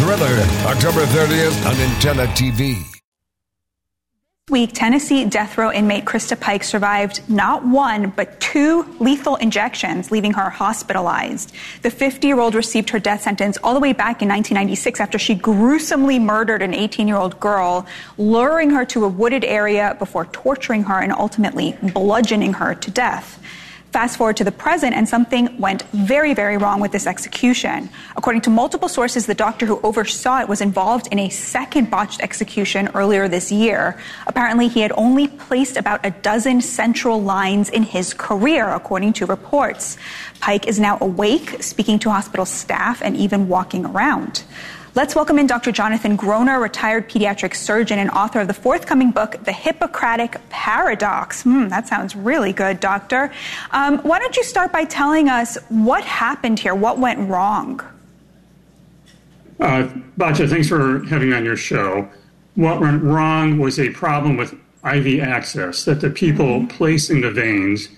Thriller, October 30th on Antenna TV. This week, Tennessee death row inmate Krista Pike survived not one, but two lethal injections, leaving her hospitalized. The 50-year-old received her death sentence all the way back in 1996 after she gruesomely murdered an 18-year-old girl, luring her to a wooded area before torturing her and ultimately bludgeoning her to death. Fast forward to the present, and something went very, very wrong with this execution. According to multiple sources, the doctor who oversaw it was involved in a second botched execution earlier this year. Apparently, he had only placed about a dozen central lines in his career, according to reports. Pike is now awake, speaking to hospital staff, and even walking around. Let's welcome in Dr. Jonathan Groner, retired pediatric surgeon and author of the forthcoming book, The Hippocratic Paradox. That sounds really good, doctor. Why don't you start by telling us what happened here? What went wrong? Batya, thanks for having me on your show. What went wrong was a problem with IV access, that the people placing the IVs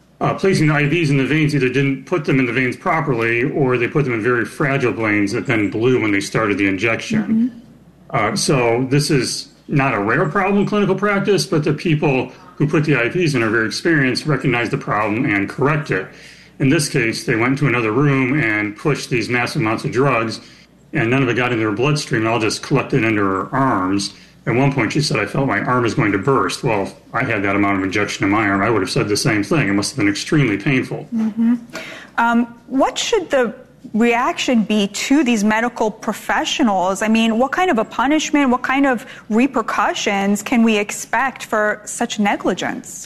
in the veins either didn't put them in the veins properly, or they put them in very fragile veins that then blew when they started the injection. So this is not a rare problem in clinical practice, but the people who put the IVs in are very experienced, recognize the problem, and correct it. In this case, they went to another room and pushed these massive amounts of drugs, and none of it got into her bloodstream. It all just collected into her arms. At one point, she said, "I felt my arm is going to burst." Well, if I had that amount of injection in my arm, I would have said the same thing. It must have been extremely painful. What should the reaction be to these medical professionals? I mean, what kind of a punishment, what kind of repercussions can we expect for such negligence?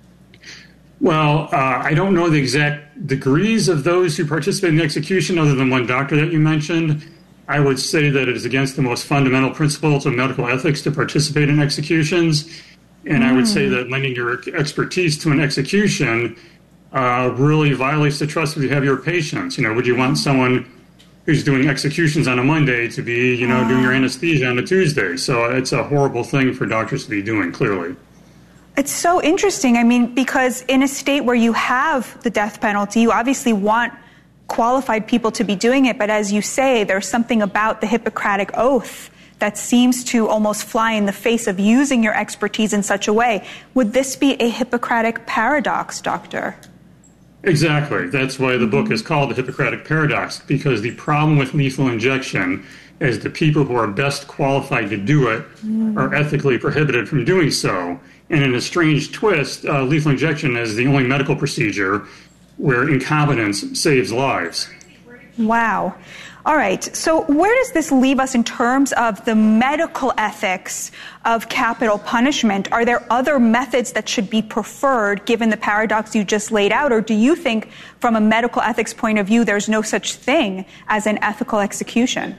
Well, I don't know the exact degrees of those who participated in the execution, other than one doctor that you mentioned. I would say that it is against the most fundamental principles of medical ethics to participate in executions. And I would say that lending your expertise to an execution really violates the trust you have your patients. Would you want someone who's doing executions on a Monday to be, doing your anesthesia on a Tuesday? So it's a horrible thing for doctors to be doing, clearly. It's so interesting. I mean, because in a state where you have the death penalty, you obviously want qualified people to be doing it. But as you say, there's something about the Hippocratic Oath that seems to almost fly in the face of using your expertise in such a way. Would this be a Hippocratic paradox, doctor? Exactly. That's why the book is called The Hippocratic Paradox, because the problem with lethal injection is the people who are best qualified to do it are ethically prohibited from doing so. And in a strange twist, lethal injection is the only medical procedure where incompetence saves lives. Wow. All right. So where does this leave us in terms of the medical ethics of capital punishment? Are there other methods that should be preferred given the paradox you just laid out? Or do you think from a medical ethics point of view, there's no such thing as an ethical execution?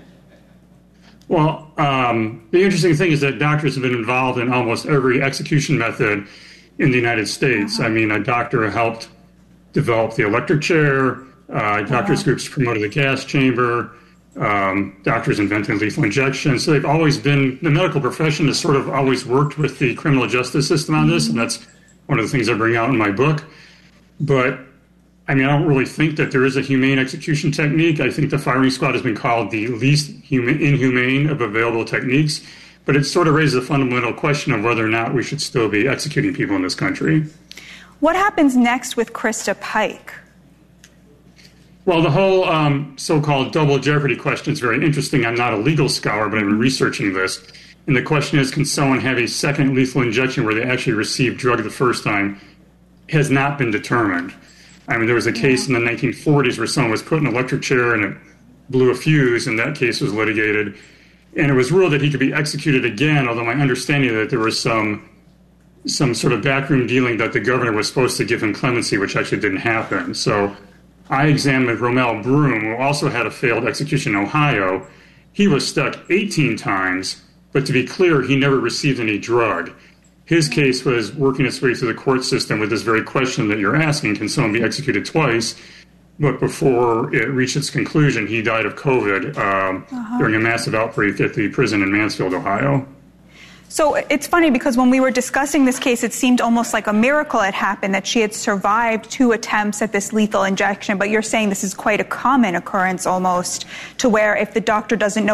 Well, the interesting thing is that doctors have been involved in almost every execution method in the United States. I mean, a doctor helped develop the electric chair, doctors groups promoted the gas chamber, doctors invented lethal injection. So they've always been, the medical profession has sort of always worked with the criminal justice system on this, and that's one of the things I bring out in my book. But, I don't really think that there is a humane execution technique. I think the firing squad has been called the least inhumane of available techniques, but it sort of raises a fundamental question of whether or not we should still be executing people in this country. What happens next with Krista Pike? Well, the whole so-called double jeopardy question is very interesting. I'm not a legal scholar, but I've been researching this. And the question is, can someone have a second lethal injection where they actually received drug the first time? Has not been determined. There was a case in the 1940s where someone was put in an electric chair and it blew a fuse, and that case was litigated. And it was ruled that he could be executed again, although my understanding is that there was some sort of backroom dealing that the governor was supposed to give him clemency, which actually didn't happen. So I examined Romel Broom, who also had a failed execution in Ohio. He was stuck 18 times, but to be clear, he never received any drug. His case was working its way through the court system with this very question that you're asking, can someone be executed twice? But before it reached its conclusion, he died of COVID during a massive outbreak at the prison in Mansfield, Ohio. So it's funny because when we were discussing this case, it seemed almost like a miracle had happened, that she had survived 2 attempts at this lethal injection. But you're saying this is quite a common occurrence almost, to where if the doctor doesn't know